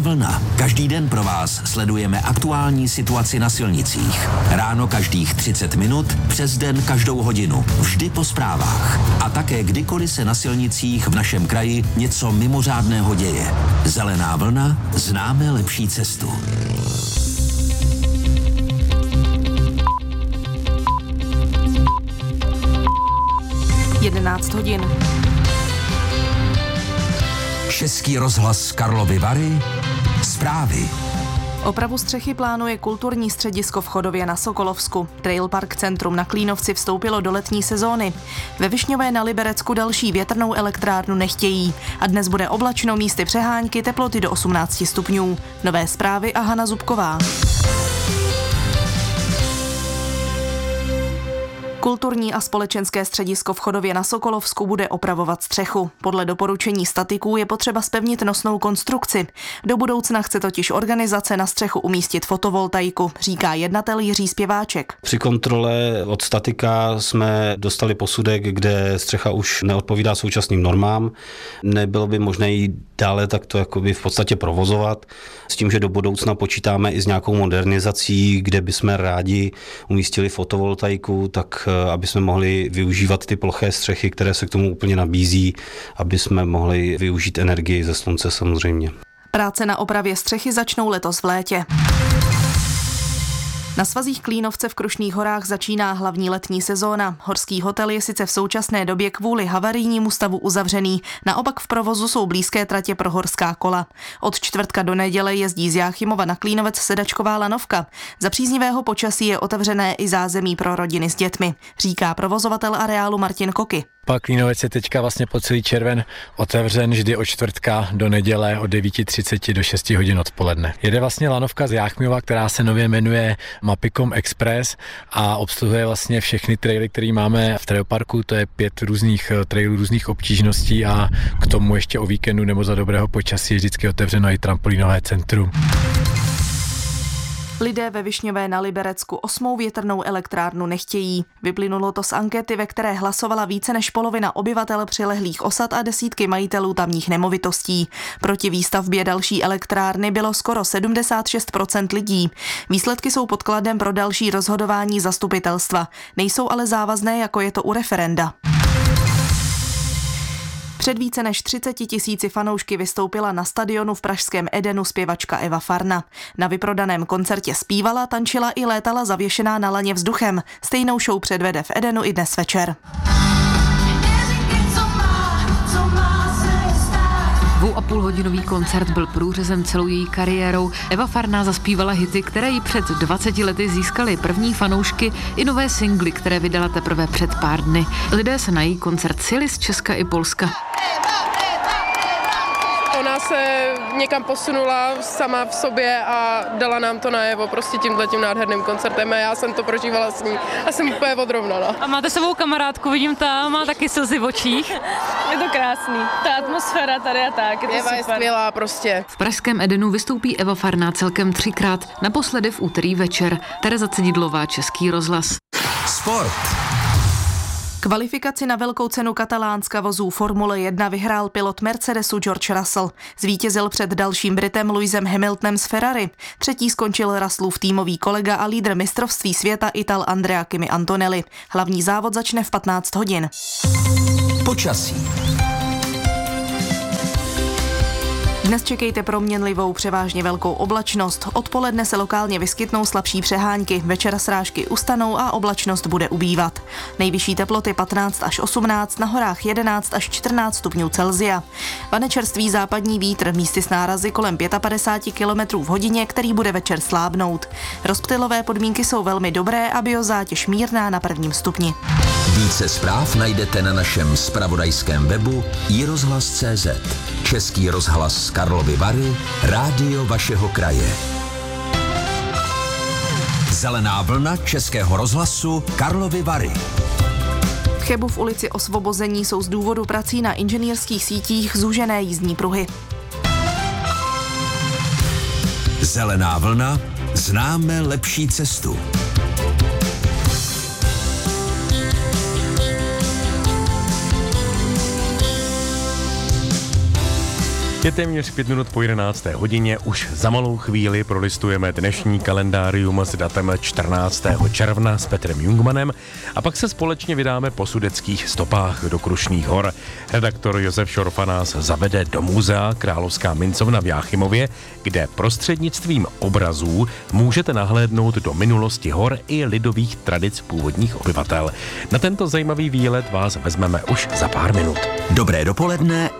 vlna. Každý den pro vás sledujeme aktuální situaci na silnicích. Ráno každých 30 minut, přes den každou hodinu. Vždy po zprávách. A také kdykoliv se na silnicích v našem kraji něco mimořádného děje. Zelená vlna, známe lepší cestu. 11 hodin. Český rozhlas Karlovy Vary, zprávy. Opravu střechy plánuje kulturní středisko v Chodově na Sokolovsku. Trailpark Centrum na Klínovci vstoupilo do letní sezóny. Ve Višňové na Liberecku další větrnou elektrárnu nechtějí. A dnes bude oblačno, místy přehánky, teploty do 18 stupňů. Nové zprávy a Hana Zubková. Kulturní a společenské středisko v Chodově na Sokolovsku bude opravovat střechu. Podle doporučení statiků je potřeba zpevnit nosnou konstrukci. Do budoucna chce totiž organizace na střechu umístit fotovoltaiku, říká jednatel Jiří Zpěváček. Při kontrole od statika jsme dostali posudek, kde střecha už neodpovídá současným normám. Nebylo by možné ji dále takto jakoby v podstatě provozovat. S tím, že do budoucna počítáme i s nějakou modernizací, kde bychom rádi umístili fotovoltaiku, tak aby jsme mohli využívat ty ploché střechy, které se k tomu úplně nabízí, aby jsme mohli využít energii ze slunce samozřejmě. Práce na opravě střechy začnou letos v létě. Na svazích Klínovce v Krušných horách začíná hlavní letní sezóna. Horský hotel je sice v současné době kvůli havarijnímu stavu uzavřený, naopak v provozu jsou blízké tratě pro horská kola. Od čtvrtka do neděle jezdí z Jáchymova na Klínovec sedačková lanovka. Za příznivého počasí je otevřené i zázemí pro rodiny s dětmi, říká provozovatel areálu Martin Koky. Pak Klínovec je teďka vlastně po celý červen otevřen vždy od čtvrtka do neděle od 9:30 do 6 hodin odpoledne. Jede vlastně lanovka z Jáchymova, která se nově jmenuje Mapicom Express a obsluhuje vlastně všechny traily, které máme v trailparku. To je 5 různých trailů, různých obtížností a k tomu ještě o víkendu nebo za dobrého počasí je vždycky otevřeno i trampolínové centrum. Lidé ve Višňové na Liberecku 8. větrnou elektrárnu nechtějí. Vyplynulo to z ankety, ve které hlasovala více než polovina obyvatel přilehlých osad a desítky majitelů tamních nemovitostí. Proti výstavbě další elektrárny bylo skoro 76% lidí. Výsledky jsou podkladem pro další rozhodování zastupitelstva. Nejsou ale závazné, jako je to u referenda. Před více než 30 000 fanoušky vystoupila na stadionu v pražském Edenu zpěvačka Eva Farna. Na vyprodaném koncertě zpívala, tančila i létala zavěšená na laně vzduchem. Stejnou show předvede v Edenu i dnes večer. 2,5hodinový koncert byl průřezem celou její kariérou. Eva Farná zaspívala hity, které jí před 20 lety získaly první fanoušky i nové singly, které vydala teprve před pár dny. Lidé se na její koncert sjeli z Česka i Polska. Ona se někam posunula sama v sobě a dala nám to najevo prostě tímhletím nádherným koncertem a já jsem to prožívala s ní a jsem úplně odrovna. A máte sebou kamarádku, vidím tam, má taky slzy v očích. Je to krásný, ta atmosféra tady a tak, je to Eva super. je skvělá prostě. V pražském Edenu vystoupí Eva Farná celkem 3krát, naposledy v úterý večer. Tereza Cedidlová, Český rozhlas. Sport. Kvalifikaci na velkou cenu Katalánska vozů Formule 1 vyhrál pilot Mercedesu George Russell. Zvítězil před dalším Britem Lewisem Hamiltonem z Ferrari. Třetí skončil Russellův týmový kolega a lídr mistrovství světa Ital Andrea Kimi Antonelli. Hlavní závod začne v 15 hodin. Počasí. Dnes čekejte proměnlivou, převážně velkou oblačnost. Odpoledne se lokálně vyskytnou slabší přehánky, večer srážky ustanou a oblačnost bude ubývat. Nejvyšší teploty 15 až 18, na horách 11 až 14 stupňů Celsia. Vane čerstvý západní vítr, místy s nárazy kolem 55 km v hodině, který bude večer slábnout. Rozptylové podmínky jsou velmi dobré a biozátěž mírná na 1. stupni. Více zpráv najdete na našem zpravodajském webu iRozhlas.cz. Český rozhlas Karlovy Vary, rádio vašeho kraje. Zelená vlna Českého rozhlasu Karlovy Vary. V Chebu v ulici Osvobození jsou z důvodu prací na inženýrských sítích zúžené jízdní pruhy. Zelená vlna, známe lepší cestu. Je téměř 5 minut po 11. hodině, už za malou chvíli prolistujeme dnešní kalendárium s datem 14. června s Petrem Jungmanem a pak se společně vydáme po sudeckých stopách do Krušných hor. Redaktor Josef Šorfa nás zavede do muzea Královská mincovna v Jáchymově, kde prostřednictvím obrazů můžete nahlédnout do minulosti hor i lidových tradic původních obyvatel. Na tento zajímavý výlet vás vezmeme už za pár minut. Dobré dopoledne